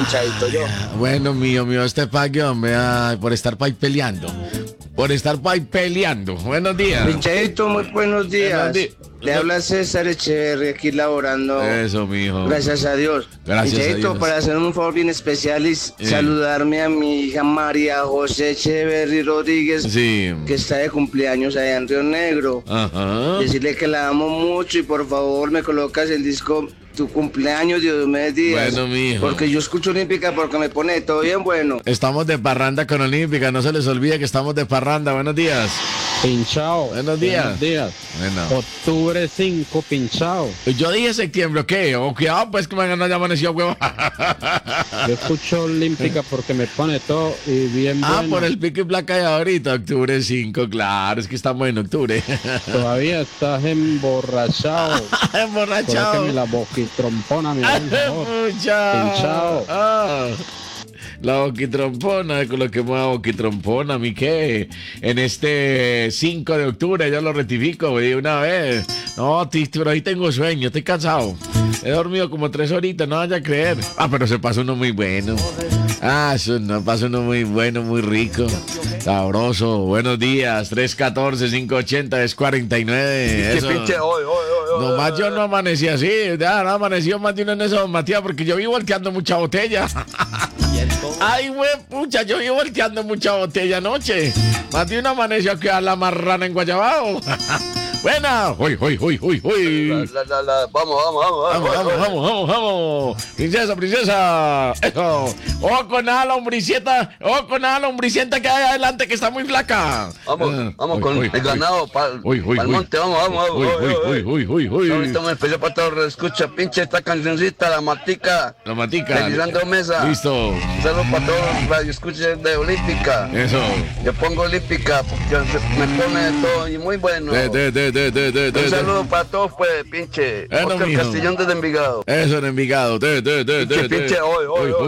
pinchadito yo. Bueno, mío, este pague, hombre, por estar pa' ahí peleando. Por estar pa' ahí peleando. Buenos días. Pinchadito, muy buenos días. Le habla César Echeverri aquí laborando. Eso, mijo. Gracias a Dios. Gracias a Pinchadito, Dios. para hacer un favor bien especial y saludarme a mi hija María José Echeverri Rodríguez, Sí. que está de cumpleaños allá en Río Negro. Ajá. Decirle que la amo mucho y por favor me colocas el disco Tu cumpleaños de Diomedes Díaz. Bueno, mijo. Porque yo escucho Olímpica porque me pone todo bien bueno. Estamos de parranda con Olímpica, no se les olvide que estamos de parranda. Buenos días. Pinchao. Buenos días. Buenos días. Bueno. Octubre 5, pinchao. Yo dije septiembre, ¿o qué? ¿O qué? Pues que me ya amaneció, huevo. Yo escucho Olímpica porque me pone todo y bien bueno. Por el pico y placa de ahorita, octubre 5, claro, es que estamos en octubre. Todavía estás emborrachado. Emborrachado. Colóqueme la boquitrompona, mi buen favor. Pinchao. La boquitrompona, coloquemos la boquitrompona, mi qué. En este 5 de octubre, yo lo rectifico, de una vez. No, pero ahí tengo sueño, estoy cansado. He dormido como 3 horitas, no vaya a creer. Pero se pasó uno muy bueno. Eso no, pasó uno muy bueno, muy rico. Sabroso. Buenos días, 314-580-1049. Eso. Nomás yo no amanecí así, ya no amaneció más de uno en eso, Matías, porque yo vi volteando mucha botella. Ay, güey, pucha, yo vi volteando mucha botella anoche. Más de uno amaneció que a la marrana en Guayabao. Buena. Uy. Vamos. Princesa. Eso. Ojo con la lombricienta que hay adelante, que está muy flaca. Vamos con el ganado para el monte, vamos. Uy. Ahorita me especial para todos los escucha, pinche esta cancioncita, la matica. Deslizando mesa. Listo. Saludos para todos los escuchas de Olímpica. Eso. Yo pongo Olímpica porque me pone todo y muy bueno. Un saludo para todos, pues, pinche. Oscar Castellón desde Envigado. Eso en Envigado. Pinche, hoy.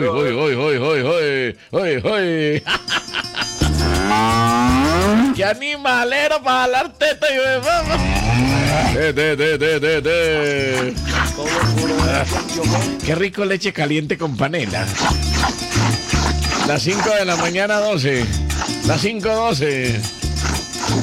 ¡Qué animalero para jalar teta y vamos! ¡Qué rico leche caliente con panela! Las 5 de la mañana 12. Las 5:12.